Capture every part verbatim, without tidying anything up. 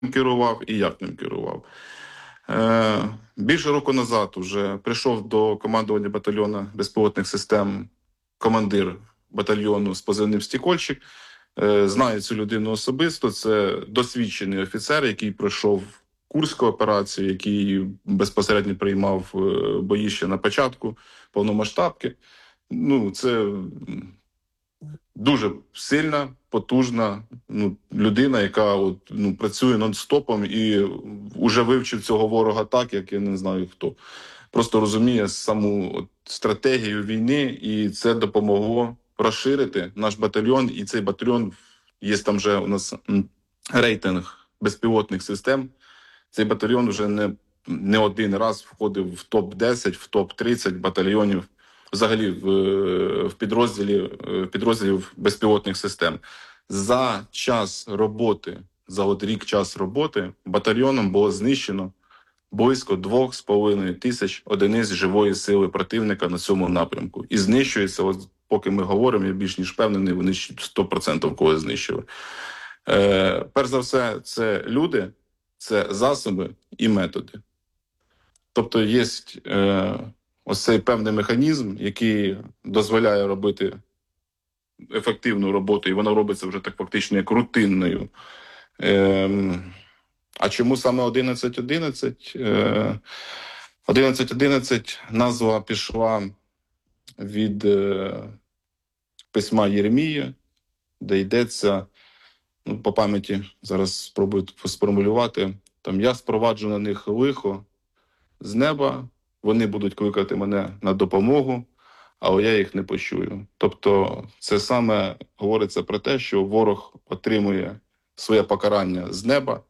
керував і як ним керував. Е, більше року назад вже прийшов до командування батальйону безпілотних систем командир батальйону з позивним «Стікольчик». Е, знаю цю людину особисто. Це досвідчений офіцер, який пройшов Курську операцію, який безпосередньо приймав бої ще на початку повномасштабки. Ну, це дуже сильна, потужна ну, людина, яка от, ну, працює нон-стопом і вже вивчив цього ворога так, як я не знаю хто. Просто розуміє саму от, стратегію війни, і це допомогло розширити наш батальйон. І цей батальйон, є там вже у нас рейтинг безпілотних систем, цей батальйон вже не, не один раз входив в топ десять, в топ тридцять батальйонів взагалі в, в підрозділі в підрозділів безпілотних систем. За час роботи, за от рік час роботи батальйоном було знищено близько двох з половиною тисяч одиниць живої сили противника на цьому напрямку. І знищується, от поки ми говоримо, я більш ніж впевнений, вони сто відсотків когось знищили. Е, перш за все, це люди, це засоби і методи. Тобто є е, ось цей певний механізм, який дозволяє робити ефективну роботу, і вона робиться вже так фактично як рутинною. Е, а чому саме одинадцять одинадцять? Е, одинадцять одинадцять назва пішла від е, письма Єремії, де йдеться, ну, по пам'яті зараз спробую сформулювати, там «Я спроваджу на них лихо з неба, вони будуть кликати мене на допомогу, але я їх не почую». Тобто це саме говориться про те, що ворог отримує своє покарання з неба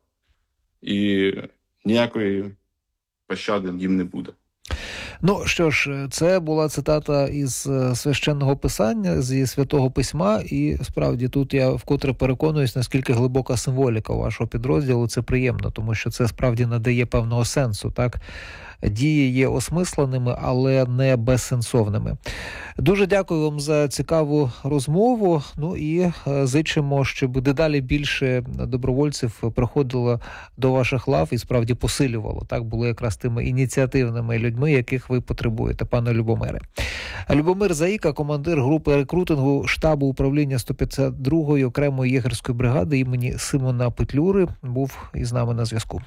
і ніякої пощади їм не буде. Ну, що ж, це була цитата із священного писання, зі Святого Письма, і справді тут я вкотре переконуюсь, наскільки глибока символіка вашого підрозділу. Це приємно, тому що це справді надає певного сенсу, так? Дії є осмисленими, але не безсенсовними. Дуже дякую вам за цікаву розмову. Ну і зичимо, щоб дедалі більше добровольців приходило до ваших лав і справді посилювало. Так, були якраз тими ініціативними людьми, яких ви потребуєте, пане Любомире. Любомир Заїка, командир групи рекрутингу штабу управління сто п'ятдесят другої окремої єгерської бригади імені Симона Петлюри, був із нами на зв'язку.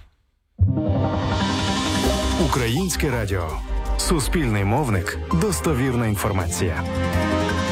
Українське радіо. Суспільний мовник. Достовірна інформація.